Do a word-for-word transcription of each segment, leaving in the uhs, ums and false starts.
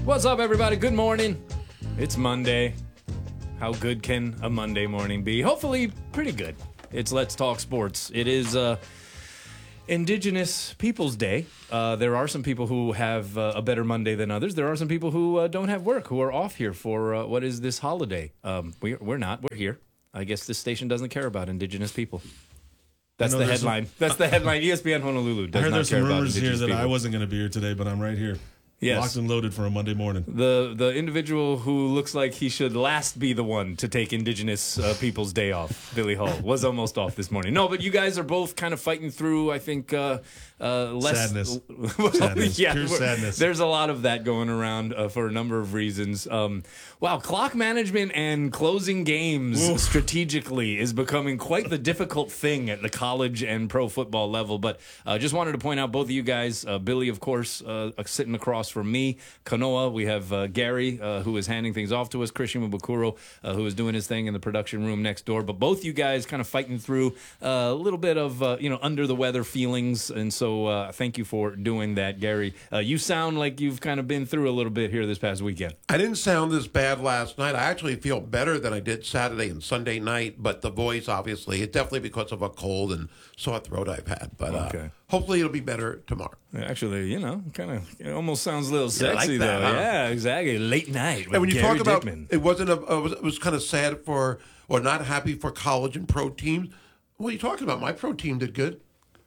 What's up, everybody? Good morning. It's Monday. How good can a Monday morning be? Hopefully, pretty good. It's Let's Talk Sports. It is uh, Indigenous Peoples Day. Uh, there are some people who have uh, a better Monday than others. There are some people who uh, don't have work, who are off here for uh, what is this holiday. Um, we, we're not. We're here. I guess this station doesn't care about Indigenous people. That's the headline. Some, That's the headline. E S P N Honolulu does I heard not there's care some about rumors Indigenous here that people. I wasn't going to be here today, but I'm right here. Yes. Locked and loaded for a Monday morning. The the individual who looks like he should last be the one to take Indigenous uh, Peoples Day off, Billy Hall, was almost off this morning. No, but you guys are both kind of fighting through, I think, uh, uh, less... Sadness. well, sadness. Yeah, Pure sadness. There's a lot of that going around uh, for a number of reasons. Um, wow, clock management and closing games Oof. strategically is becoming quite the difficult thing at the college and pro football level. But I uh, just wanted to point out both of you guys, uh, Billy, of course, uh, sitting across from me, Kanoa, we have uh, Gary, uh, who is handing things off to us, Christian Mabukuro, uh, who is doing his thing in the production room next door. But both you guys kind of fighting through uh, a little bit of, uh, you know, under the weather feelings. And so uh, thank you for doing that, Gary. Uh, you sound like you've kind of been through a little bit here this past weekend. I didn't sound this bad last night. I actually feel better than I did Saturday and Sunday night. But the voice, obviously, it's definitely because of a cold and sore throat I've had. But uh, okay. hopefully it'll be better tomorrow. Actually, you know, kind of, it almost sounds a little sexy, yeah, like that, though. Huh? Yeah, exactly. Late night with and when you Gary talk about Dickman. It wasn't a, it was, it was kind of sad for, or not happy for college and pro teams. What are you talking about? My pro team did good.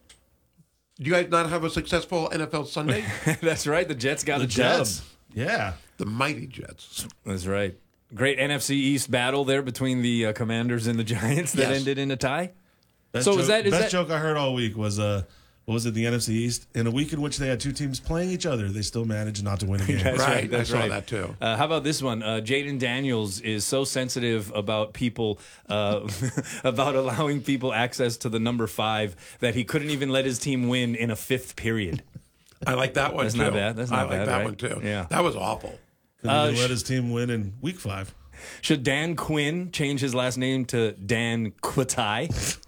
Do you guys not have a successful N F L Sunday? That's right. The Jets got the a Jets. dub. Yeah. The mighty Jets. That's right. Great N F C East battle there between the uh, Commanders and the Giants that yes. ended in a tie. Best so joke, is that is best that, joke I heard all week was uh, what was it? The N F C East in a week in which they had two teams playing each other, they still managed not to win a game. That's right. right. That's I saw right. that too. Uh, how about this one? Uh, Jaden Daniels is so sensitive about people uh, about allowing people access to the number five that he couldn't even let his team win in a fifth period. I like that one That's too. not bad. That's not I like bad, that right? one too. Yeah. That was awful. Couldn't Uh, even sh- let his team win in week five. Should Dan Quinn change his last name to Dan Quitai?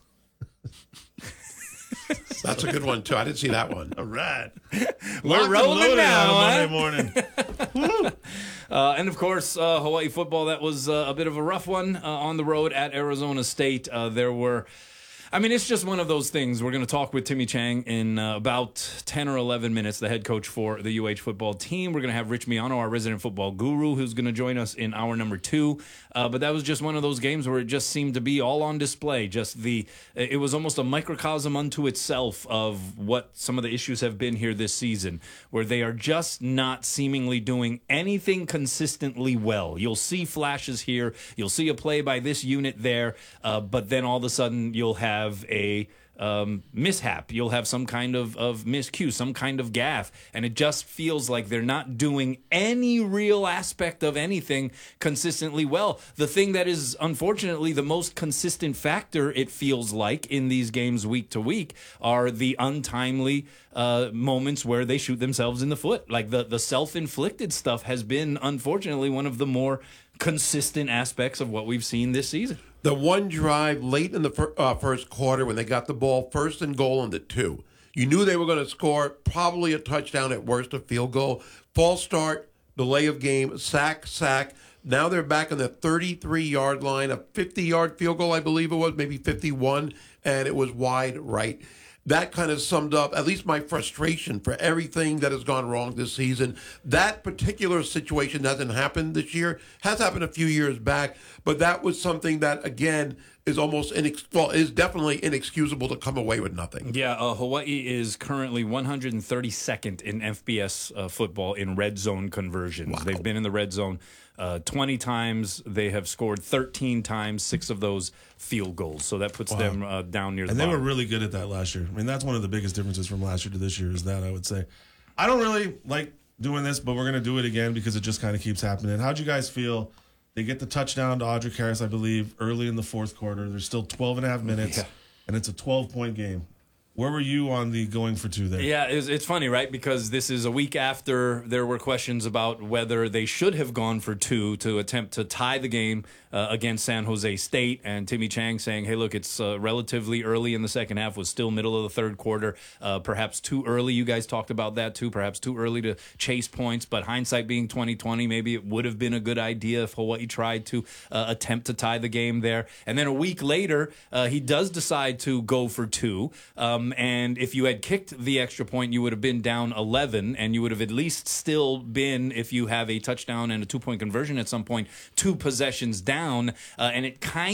That's a good one too. I didn't see that one. All right. We're Locked and rolling loaded now, on huh? a Monday morning. Uh, and, of course, uh, Hawaii football, that was uh, a bit of a rough one uh, on the road at Arizona State. Uh, there were, I mean, it's just one of those things. We're going to talk with Timmy Chang in uh, about ten or eleven minutes, the head coach for the U H football team. We're going to have Rich Miano, our resident football guru, who's going to join us in hour number two. Uh, but that was just one of those games where it just seemed to be all on display. Just the, it was almost a microcosm unto itself of what some of the issues have been here this season, where they are just not seemingly doing anything consistently well. You'll see flashes here. You'll see a play by this unit there. Uh, but then all of a sudden you'll have have a um, mishap. You'll have some kind of, of miscue, some kind of gaffe, and it just feels like they're not doing any real aspect of anything consistently well. The thing that is unfortunately the most consistent factor, it feels like, in these games week to week are the untimely uh, moments where they shoot themselves in the foot. Like the, the self-inflicted stuff has been, unfortunately, one of the more consistent aspects of what we've seen this season. The one drive late in the fir- uh, first quarter when they got the ball first and goal on the two. You knew they were going to score, probably a touchdown, at worst a field goal. False start, delay of game, sack, sack. Now they're back on the thirty-three-yard line, a fifty-yard field goal, I believe it was, maybe fifty-one, and it was wide right. That kind of summed up at least my frustration for everything that has gone wrong this season. That particular situation hasn't happened this year. Has happened a few years back, but that was something that, again, is almost inex- well, is definitely inexcusable to come away with nothing. Yeah, uh, Hawaii is currently one hundred thirty-second in F B S uh, football in red zone conversions. Wow. They've been in the red zone uh, twenty times. They have scored thirteen times, six of those field goals. So that puts Wow. them uh, down near the And they bottom. were really good at that last year. I mean, that's one of the biggest differences from last year to this year is that, I would say. I don't really like doing this, but we're going to do it again because it just kind of keeps happening. How'd you guys feel? They get the touchdown to Audric Harris, I believe, early in the fourth quarter. There's still twelve and a half minutes, Yeah. and it's a twelve-point game. Where were you on the going for two there? Yeah, it's, it's funny, right? Because this is a week after there were questions about whether they should have gone for two to attempt to tie the game uh, against San Jose State. And Timmy Chang saying, hey, look, it's uh, relatively early in the second half, was still middle of the third quarter. Uh, perhaps too early. You guys talked about that too. Perhaps too early to chase points. But hindsight being twenty twenty, maybe it would have been a good idea if Hawaii tried to uh, attempt to tie the game there. And then a week later, uh, he does decide to go for two. Um, and if you had kicked the extra point, you would have been down eleven, and you would have at least still been, if you have a touchdown and a two-point conversion at some point, two possessions down. Uh, and it kind